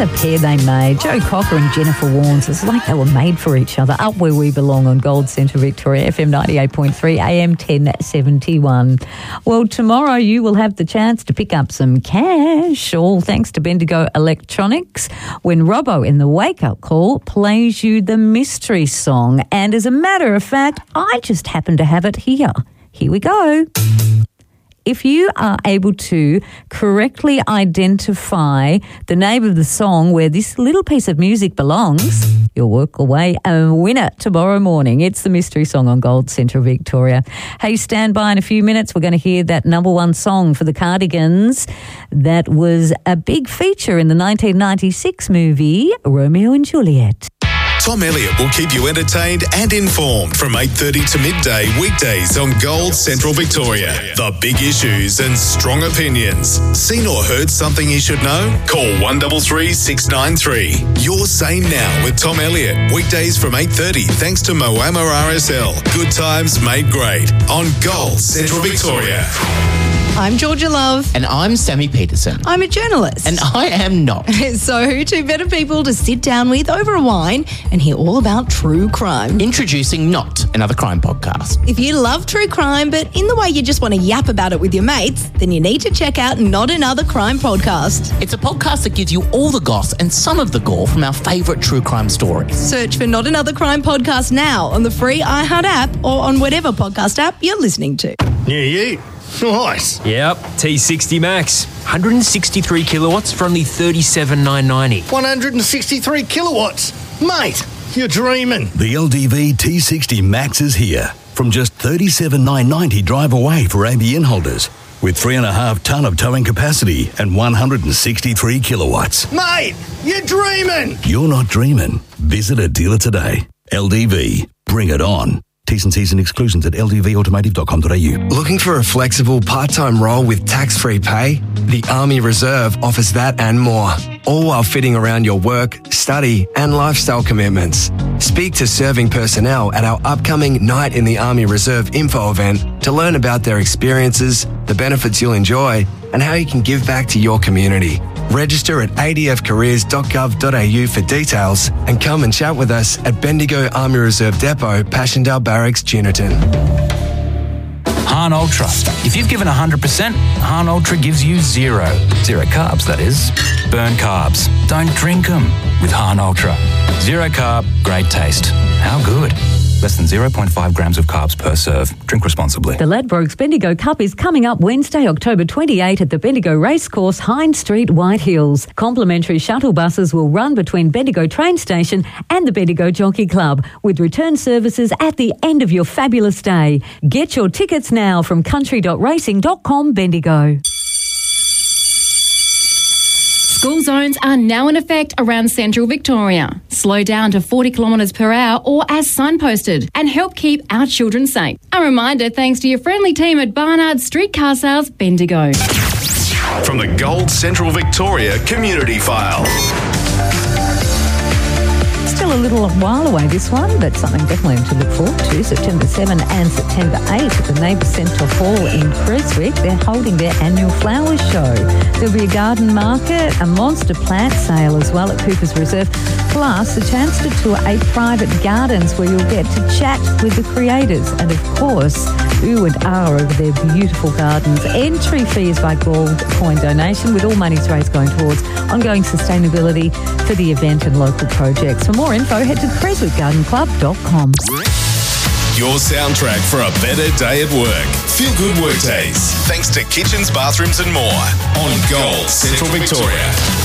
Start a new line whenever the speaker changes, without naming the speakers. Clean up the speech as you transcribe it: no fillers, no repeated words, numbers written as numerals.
a pair they made. Joe Cocker and Jennifer Warnes. It's like they were made for each other. Up where we belong on Gold Central Victoria, FM 98.3, AM 1071. Well, tomorrow you will have the chance to pick up some cash, all thanks to Bendigo Electronics, when Robbo in the wake-up call plays you the mystery song. And as a matter of fact, I just happen to have it here. Here we go. If you are able to correctly identify the name of the song where this little piece of music belongs, you'll walk away a winner tomorrow morning. It's the mystery song on Gold Central Victoria. Hey, stand by in a few minutes. We're going to hear that number one song for the Cardigans that was a big feature in the 1996 movie Romeo and Juliet.
Tom Elliott will keep you entertained and informed from 8:30 to midday weekdays on Gold Central Victoria. The big issues and strong opinions. Seen or heard something you should know? Call 133 693. Your Say Now with Tom Elliott. Weekdays from 8:30 thanks to Moama RSL. Good times made great on Gold Central Victoria.
I'm Georgia Love.
And I'm Sammy Peterson.
I'm a journalist.
And I am not.
So, two better people to sit down with over a wine and hear all about true crime.
Introducing Not, another crime podcast.
If you love true crime, but in the way you just want to yap about it with your mates, then you need to check out Not Another Crime Podcast.
It's a podcast that gives you all the goss and some of the gore from our favourite true crime stories.
Search for Not Another Crime Podcast now on the free iHeart app or on whatever podcast app you're listening to.
Yeah. Nice.
Yep, T60 Max. 163 kilowatts for only $37,990.
163 kilowatts. Mate, you're dreaming.
The LDV T60 Max is here. From just $37,990 drive away for ABN holders. With 3.5 tonne of towing capacity and 163 kilowatts.
Mate, you're dreaming.
You're not dreaming. Visit a dealer today. LDV. Bring it on. T's and C's and exclusions at ldvautomotive.com.au.
Looking for a flexible part-time role with tax-free pay? The Army Reserve offers that and more, all while fitting around your work, study and lifestyle commitments. Speak to serving personnel at our upcoming Night in the Army Reserve info event to learn about their experiences, the benefits you'll enjoy and how you can give back to your community. Register at adfcareers.gov.au for details and come and chat with us at Bendigo Army Reserve Depot, Passchendaele Barracks, Juniterton.
Hahn Ultra. If you've given 100%, Hahn Ultra gives you zero. Zero carbs, that is. Burn carbs. Don't drink them with Hahn Ultra. Zero carb, great taste. How good? Less than 0.5 grams of carbs per serve. Drink responsibly.
The Ladbrokes Bendigo Cup is coming up Wednesday, October 28 at the Bendigo Racecourse, Hines Street, White Hills. Complimentary shuttle buses will run between Bendigo train station and the Bendigo Jockey Club, with return services at the end of your fabulous day. Get your tickets now from country.racing.com Bendigo.
School zones are now in effect around Central Victoria. Slow down to 40 kilometres per hour or as signposted and help keep our children safe. A reminder thanks to your friendly team at Barnard Streetcar Sales, Bendigo.
From the Gold Central Victoria Community File.
Still a little while away, this one, but something definitely to look forward to. September 7 and September 8 at the Neighbours Centre Hall in Creswick. They're holding their annual flowers show. There'll be a garden market, a monster plant sale as well at Cooper's Reserve, plus a chance to tour 8 private gardens where you'll get to chat with the creators and, of course, ooh and ah over their beautiful gardens. Entry fee is by gold coin donation, with all monies raised going towards ongoing sustainability for the event and local projects. For more info, head to creswickgardenclub.com.
Your soundtrack for a better day at work. Feel good work days. Thanks to Kitchens, Bathrooms and More on Gold Central Victoria.